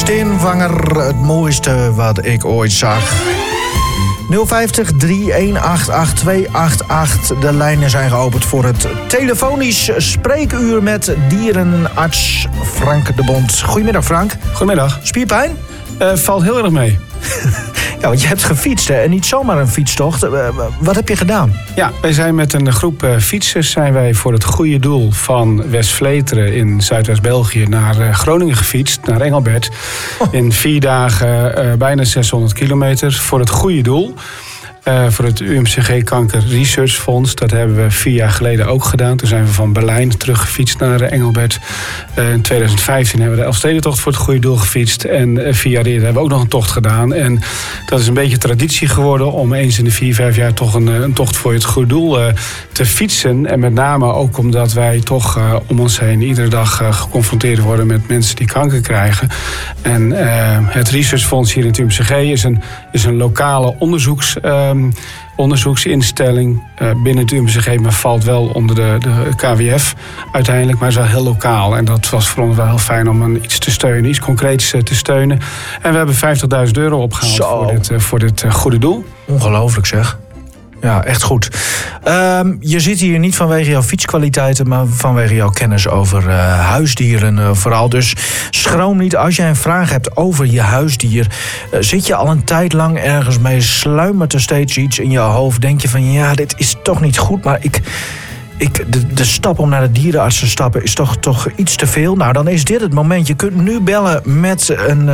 Steenvanger, het mooiste wat ik ooit zag. 050 318 8288. De lijnen zijn geopend voor het telefonisch spreekuur met dierenarts Frank de Bond. Goedemiddag, Frank. Goedemiddag. Spierpijn? Valt heel erg mee. Ja, want je hebt gefietst, hè? En niet zomaar een fietstocht. Wat heb je gedaan? Ja, wij zijn met een groep fietsers zijn wij voor het goede doel van West-Vleteren in Zuidwest-België naar Groningen gefietst, naar Engelbert. In 4 dagen bijna 600 kilometer voor het goede doel. Voor het UMCG Kanker Research Fonds. Dat hebben we 4 jaar geleden ook gedaan. Toen zijn we van Berlijn teruggefietst naar Engelbert. In 2015 hebben we de Elfstedentocht voor het goede doel gefietst. En 4 jaar eerder hebben we ook nog een tocht gedaan. En dat is een beetje traditie geworden om eens in de 4-5 jaar toch een tocht voor het goede doel te fietsen. En met name ook omdat wij toch om ons heen iedere dag geconfronteerd worden met mensen die kanker krijgen. En het Research Fonds hier in het UMCG is een lokale onderzoeksinstelling binnen het UMCG, maar valt wel onder de KWF uiteindelijk, maar is wel heel lokaal. En dat was voor ons wel heel fijn om iets te steunen, iets concreets te steunen. En we hebben €50.000 opgehaald voor dit goede doel. Ongelooflijk zeg. Ja, echt goed. Je zit hier niet vanwege jouw fietskwaliteiten, maar vanwege jouw kennis over huisdieren vooral. Dus schroom niet als jij een vraag hebt over je huisdier. Zit je al een tijd lang ergens mee, sluimert er steeds iets in je hoofd. Denk je van ja, dit is toch niet goed, maar de stap om naar de dierenarts te stappen is toch iets te veel. Nou, dan is dit het moment. Je kunt nu bellen met een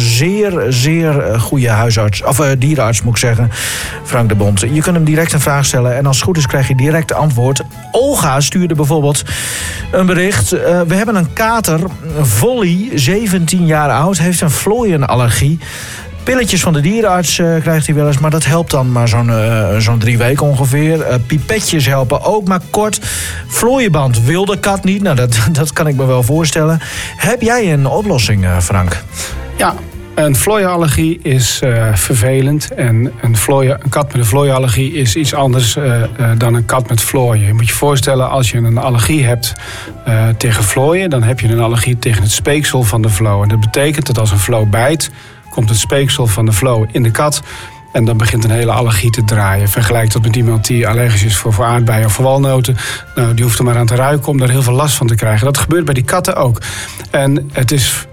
zeer goede huisarts. Of dierenarts moet ik zeggen. Frank de Bond. Je kunt hem direct een vraag stellen. En als het goed is krijg je direct antwoord. Olga stuurde bijvoorbeeld een bericht. We hebben een kater. Volly, 17 jaar oud. Heeft een vlooienallergie. Pilletjes van de dierenarts krijgt hij wel eens, maar dat helpt dan maar zo'n 3 weken ongeveer. Pipetjes helpen ook, maar kort. Vlooienband wil de kat niet. Nou, dat kan ik me wel voorstellen. Heb jij een oplossing, Frank? Ja, een vlooienallergie is vervelend. En een kat met een vlooienallergie is iets anders dan een kat met vlooien. Je moet je voorstellen, als je een allergie hebt tegen vlooien, dan heb je een allergie tegen het speeksel van de vloo. En dat betekent dat als een vloo bijt, komt het speeksel van de vloo in de kat en dan begint een hele allergie te draaien. Vergelijk dat met iemand die allergisch is voor aardbeien of voor walnoten. Nou, die hoeft er maar aan te ruiken om daar heel veel last van te krijgen. Dat gebeurt bij die katten ook. En het is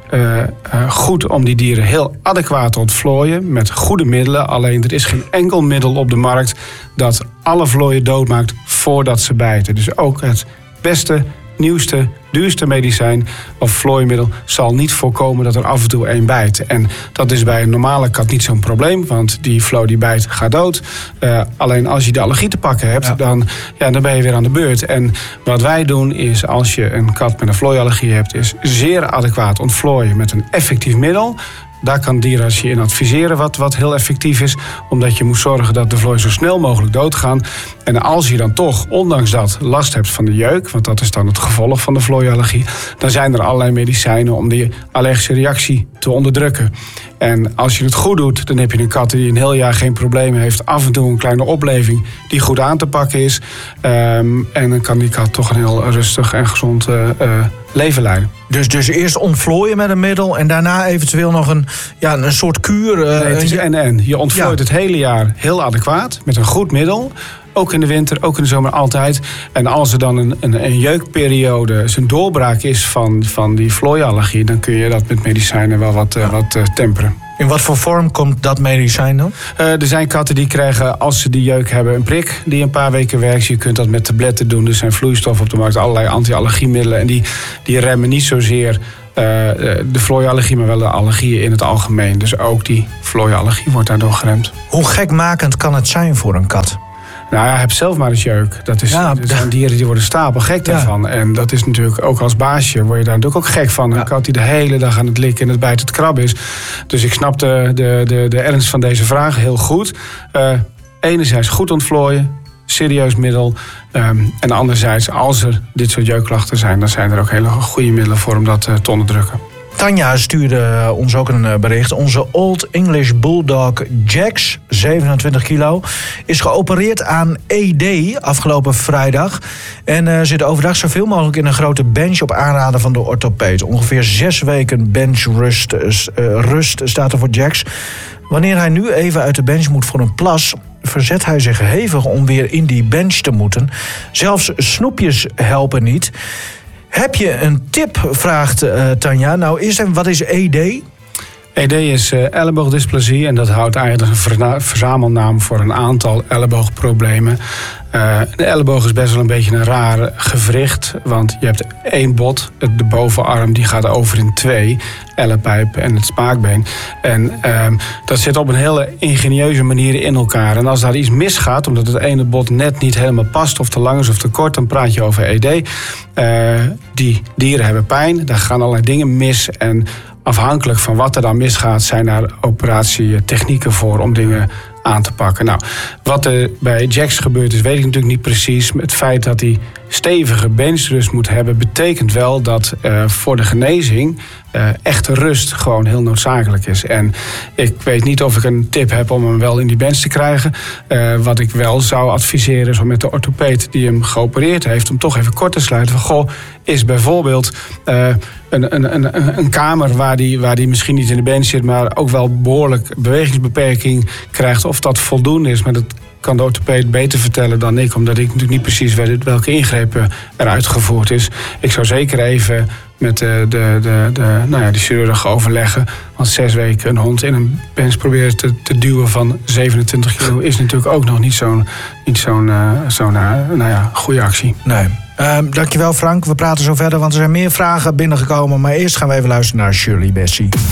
goed om die dieren heel adequaat te ontvlooien met goede middelen. Alleen er is geen enkel middel op de markt dat alle vlooien doodmaakt voordat ze bijten. Dus ook het beste, nieuwste, duurste medicijn of vlooienmiddel zal niet voorkomen dat er af en toe één bijt. En dat is bij een normale kat niet zo'n probleem, want die vloo die bijt gaat dood. Alleen als je de allergie te pakken hebt, dan ben je weer aan de beurt. En wat wij doen is, als je een kat met een vlooiallergie hebt, is zeer adequaat ontvlooien met een effectief middel. Daar kan dierenarts je in adviseren wat heel effectief is. Omdat je moet zorgen dat de vlooien zo snel mogelijk doodgaan. En als je dan toch, ondanks dat, last hebt van de jeuk, want dat is dan het gevolg van de vlooiallergie, dan zijn er allerlei medicijnen om die allergische reactie te onderdrukken. En als je het goed doet, dan heb je een kat die een heel jaar geen problemen heeft. Af en toe een kleine opleving die goed aan te pakken is. En dan kan die kat toch een heel rustig en gezond leven leiden. Dus eerst ontvlooien met een middel en daarna eventueel nog een soort kuur. Nee, het is Je ontvlooit het hele jaar heel adequaat met een goed middel. Ook in de winter, ook in de zomer altijd. En als er dan een jeukperiode, zijn doorbraak is van die vlooiallergie, dan kun je dat met medicijnen wel wat temperen. In wat voor vorm komt dat medicijn dan? Er zijn katten die krijgen, als ze die jeuk hebben, een prik die een paar weken werkt. Je kunt dat met tabletten doen. Er zijn vloeistoffen op de markt, allerlei anti-allergiemiddelen. En die remmen niet zozeer de vlooiallergie, maar wel de allergieën in het algemeen. Dus ook die vlooiallergie wordt daardoor geremd. Hoe gekmakend kan het zijn voor een kat? Nou ja, heb zelf maar eens jeuk. Er zijn dieren die worden stapelgek daarvan. En dat is natuurlijk ook als baasje word je daar natuurlijk ook gek van. Een kat die de hele dag aan het likken en het bijt het krab is. Dus ik snap de ernst van deze vraag heel goed. Enerzijds goed ontvlooien, serieus middel. En anderzijds, als er dit soort jeukklachten zijn, dan zijn er ook hele goede middelen voor om dat te onderdrukken. Tanja stuurde ons ook een bericht. Onze Old English Bulldog Jax, 27 kilo, is geopereerd aan ED afgelopen vrijdag. En zit overdag zoveel mogelijk in een grote bench op aanraden van de orthopeed. Ongeveer 6 weken benchrust rust staat er voor Jax. Wanneer hij nu even uit de bench moet voor een plas, verzet hij zich hevig om weer in die bench te moeten. Zelfs snoepjes helpen niet. Heb je een tip, vraagt Tanja. Nou, wat is ED? ED is elleboogdysplasie en dat houdt eigenlijk een verzamelnaam voor een aantal elleboogproblemen. De elleboog is best wel een beetje een raar gewricht, want je hebt 1 bot, de bovenarm, die gaat over in 2, ellepijp en het spaakbeen. En dat zit op een hele ingenieuze manier in elkaar. En als daar iets misgaat, omdat het ene bot net niet helemaal past, of te lang is of te kort, dan praat je over ED. Die dieren hebben pijn, daar gaan allerlei dingen mis en afhankelijk van wat er dan misgaat, zijn daar operatietechnieken voor om dingen aan te pakken. Nou, wat er bij Jax gebeurd is, weet ik natuurlijk niet precies. Het feit dat hij stevige benchrust moet hebben, betekent wel dat voor de genezing echte rust gewoon heel noodzakelijk is. En ik weet niet of ik een tip heb om hem wel in die bench te krijgen. Wat ik wel zou adviseren is om met de orthopeed die hem geopereerd heeft, om toch even kort te sluiten van, is bijvoorbeeld een kamer waar die misschien niet in de bench zit, maar ook wel behoorlijk bewegingsbeperking krijgt, of dat voldoende is. Maar dat kan de orthopeed beter vertellen dan ik, omdat ik natuurlijk niet precies weet welke ingrepen er uitgevoerd is. Ik zou zeker even met de chirurg overleggen. Want 6 weken een hond in een bench proberen te duwen van 27 kilo is natuurlijk ook nog niet zo'n goede actie. Nee. Dankjewel Frank. We praten zo verder, want er zijn meer vragen binnengekomen. Maar eerst gaan we even luisteren naar Shirley Bassey.